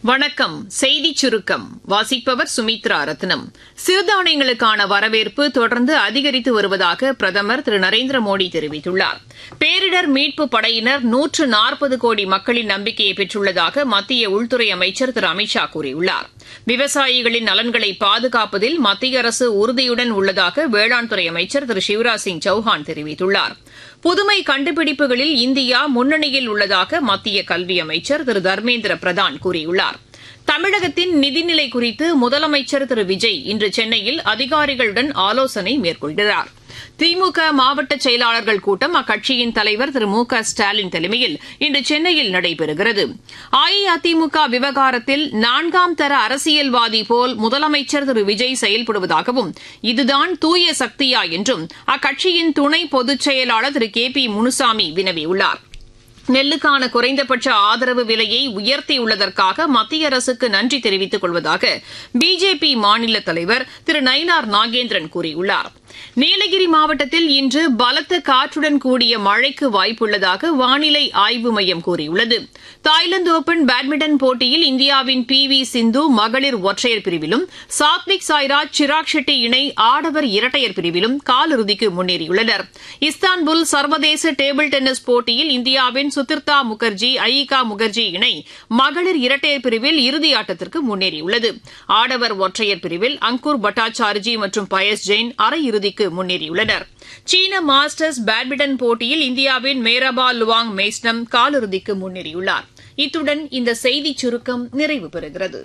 வணக்கம். செய்திச் சுருக்கம் வாசிப்பவர் சுமித்ரா ரத்னம். சிறுதானியங்களுக்கான வரவேற்பு தொடர்ந்து அதிகரித்து வருவதாக பிரதமர் திரு நரேந்திர மோடி தெரிவித்துள்ளார். பேரிடர் மீட்புப் படையினர் 140 கோடி மக்களின் நம்பிக்கையை பெற்றுள்ளதாக மத்திய உள்துறை அமைச்சர் திரு அமித் ஷா கூறியுள்ளார். விவசாயிகளின் நலன்களை பாதுகாப்பதில் மத்திய அரசு உறுதியுடன் உள்ளதாக வேளாண் துறை அமைச்சர் திரு சிவராஜ் சிங் சௌஹான் தெரிவித்துள்ளார். புதுமை கண்டுபிடிப்புகளில் இந்தியா முன்னணியில் உள்ளதாக மத்திய கல்வி அமைச்சர் திரு தர்மேந்திர பிரதான் கூறியுள்ளார். தமிழகத்தின் நிதிநிலை குறித்து முதலமைச்சர் திரு விஜய் இன்று சென்னையில் அதிகாரிகளுடன் ஆலோசனை மேற்கொள்கிறார். திமுக மாவட்ட செயலாளர்கள் கூட்டம் அக்கட்சியின் தலைவர் திரு மு க ஸ்டாலின் தலைமையில் இன்று சென்னையில் நடைபெறுகிறது. அஇஅதிமுக விவகாரத்தில் 4ஆம் தர அரசியல்வாதி போல் முதலமைச்சர் திரு விஜய் செயல்படுவதாகவும் இதுதான் தூய சக்தியா என்றும் அக்கட்சியின் துணை பொதுச் செயலாளர் திரு கே பி முனுசாமி வினவியுள்ளார். நெல்லுக்கான குறைந்தபட்ச ஆதரவு விலையை உயர்த்தியுள்ளதற்காக மத்திய அரசுக்கு நன்றி தெரிவித்துக் கொள்வதாக பிஜேபி மாநில தலைவர் திரு நயினார் நாகேந்திரன் கூறியுள்ளார். நீலகிரி மாவட்டத்தில் இன்று பலத்த காற்றுடன் கூடிய மழைக்கு வாய்ப்புள்ளதாக வானிலை ஆய்வு மையம் கூறியுள்ளது. தாய்லாந்து ஓபன் பேட்மிண்டன் போட்டியில் இந்தியாவின் பி சிந்து மகளிர் ஒற்றையர் பிரிவிலும், சாத்விக் சாய்ராஜ் சிராக் ஷெட்டி இணை ஆடவர் இரட்டையர் பிரிவிலும் காலிறுதிக்கு முன்னேறியுள்ளனர். இஸ்தான்புல் சர்வதேச டேபிள் டென்னிஸ் போட்டியில் இந்தியாவின் சுதிர்தா முகர்ஜி அயிகா முகர்ஜி இணை மகளிர் இரட்டையர் பிரிவில் இறுதியாட்டத்திற்கு முன்னேறியுள்ளது. ஆடவர் ஒற்றையர் பிரிவில் அங்கூர் பட்டாச்சார்ஜி மற்றும் பயஸ் ஜெயின் அரையிறுதிக்கு முன்னேறியுள்ளனர். சீன மாஸ்டர்ஸ் பேட்மிண்டன் போட்டியில் இந்தியாவின் மேராபா லுவாங் மேஸ்னம் காலிறுதிக்கு முன்னேறியுள்ளார். இத்துடன் இந்த செய்திச் சுருக்கம் நிறைவு பெறுகிறது.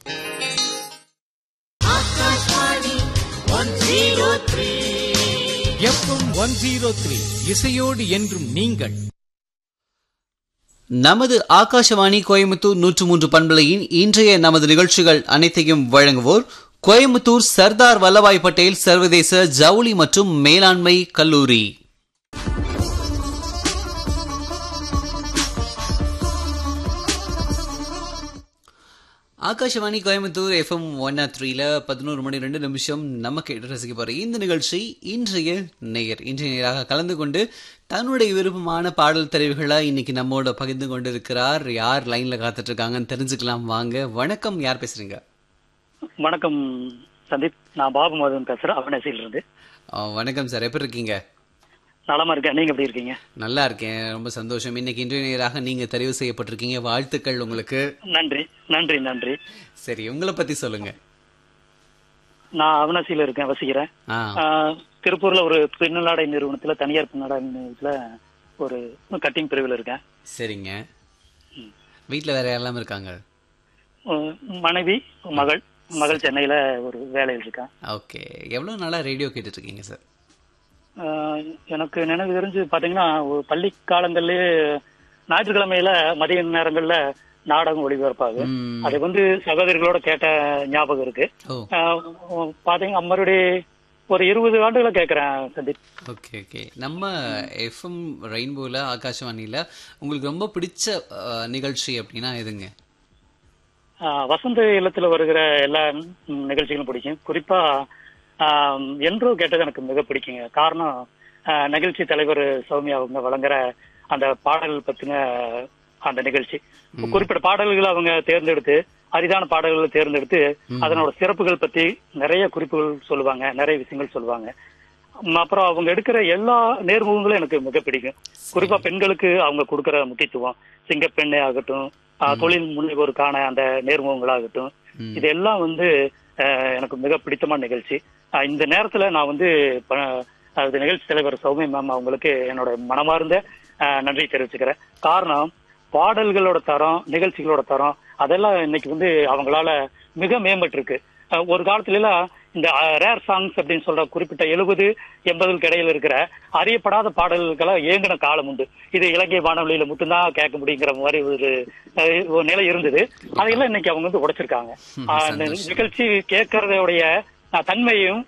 இசையோடு என்றும் நீங்கள். நமது ஆகாஷவாணி கோயம்புத்தூர் 103 பண்பலையின் இன்றைய நமது நிகழ்ச்சிகள் அனைத்தையும் வழங்குவோர் கோயம்புத்தூர் சர்தார் வல்லபாய் பட்டேல் சர்வதேச ஜவுளி மற்றும் மேலாண்மை கல்லூரி. ஆகாஷவாணி கோயம்புத்தூர் FM 103ல 11:02 நம்ம கேட்டு ரசிக்க போற இந்த நிகழ்ச்சி இன்றைய நேயராக கலந்து கொண்டு தன்னுடைய விருப்பமான பாடல் தெரிவுகளை இன்னைக்கு நம்மோட பகிர்ந்து கொண்டு இருக்கிறார். யார் லைன்ல காத்துட்டு இருக்காங்கன்னு தெரிஞ்சுக்கலாம். வாங்க. வணக்கம். யார் பேசுறீங்க? வணக்கம் சந்தீப், நான் பாபு மதன் பேசுறேன், அவனசில இருந்து. வணக்கம் சார், எப்படி இருக்கீங்க? நலமா இருக்கேன், நீங்க எப்படி இருக்கீங்க? நல்லா இருக்கேன், ரொம்ப சந்தோஷம். இன்னைக்கு இன்றைய நீங்க தெரிவு செய்யப்பட்டிருக்கீங்க, வாழ்த்துக்கள் உங்களுக்கு. நன்றி நன்றி நன்றி. சரி, உங்களை பத்தி சொல்லுங்க. நான் அவனசில இருக்கேன், வசிக்கிறேன். திருப்பூர்ல ஒரு பின்னலாடை நிறுவனத்துல, தனியார் பின்னலாடை நிறுவனத்துல ஒரு கட்டிங் பிரிவில் இருக்கேன். சரிங்க. வீட்டுல வேற யாரெல்லாம் இருக்காங்க? மனைவி, மகள் சென்னையில ஒரு வேலையில் இருக்கேன். ஓகே. எவ்வளவு நாளா ரேடியோ கேட்டுட்டு இருக்கீங்க சார்? எனக்கு நினைவு தெரிஞ்சு பாத்தீங்கன்னா, பள்ளி காலங்கள்லயே ஞாயிற்றுக்கிழமையில மதிய நேரங்கள்ல நாடகம் ஒளிபரப்பாக அதை சகோதரிகளோட கேட்ட ஞாபகம் இருக்கு. பாத்தீங்கன்னா மறுபடியும் ஒரு 20 ஆண்டுகளை கேட்கிறேன் சந்தீப். Okay okay. நம்ம எஃப்எம் ரெயின்போல ஆகாஷவாணியில உங்களுக்கு ரொம்ப பிடிச்ச நிகழ்ச்சி அப்படின்னா எதுங்க? வசந்த இல்லத்துல வருகிற எல்லா நிகழ்ச்சிகளும் பிடிக்கும். குறிப்பா என்றோ கேட்டது எனக்கு மிக பிடிக்குங்க. காரணம், நிகழ்ச்சி தலைவர் சௌமியா அவங்க வழங்குற அந்த பாடல்கள் பத்தின அந்த நிகழ்ச்சி. குறிப்பிட்ட பாடல்களை அவங்க தேர்ந்தெடுத்து, அரிதான பாடல்களை தேர்ந்தெடுத்து அதனோட சிறப்புகள் பத்தி நிறைய குறிப்புகள் சொல்லுவாங்க, நிறைய விஷயங்கள் சொல்லுவாங்க. அப்புறம் அவங்க எடுக்கிற எல்லா நேர்முகங்களும் எனக்கு மிக பிடிக்கும். குறிப்பா பெண்களுக்கு அவங்க கொடுக்கிற முக்கியத்துவம், சிங்கப்பெண்ணே ஆகட்டும், தொழில் முனைவோருக்கான அந்த நேர்முகங்களாகட்டும், இதெல்லாம் எனக்கு மிக பிடித்தமான நிகழ்ச்சி. இந்த நேரத்துல நான் நிகழ்ச்சி தலைவர் சௌமியா மேம் அவங்களுக்கு என்னோட மனமார்ந்த நன்றி தெரிவிச்சுக்கிறேன். காரணம், பாடல்களோட தரம், நிகழ்ச்சிகளோட தரம் அதெல்லாம் இன்னைக்கு அவங்களால மிக மேம்பட்டு இருக்கு. ஒரு காலத்துல எல்லாம் இந்த ரேர் சாங்ஸ் அப்படின்னு சொல்ற குறிப்பிட்ட 70-80 இடையில இருக்கிற அறியப்படாத பாடல்களை ஏங்கின காலம் உண்டு. இது இலங்கை வானொலியில மட்டும்தான் கேட்க முடியுங்கிற மாதிரி ஒரு நிலை இருந்தது. அதையெல்லாம் இன்னைக்கு அவங்க உடைச்சிருக்காங்க. அந்த நிகழ்ச்சி கேட்கறதோடைய தன்மையும்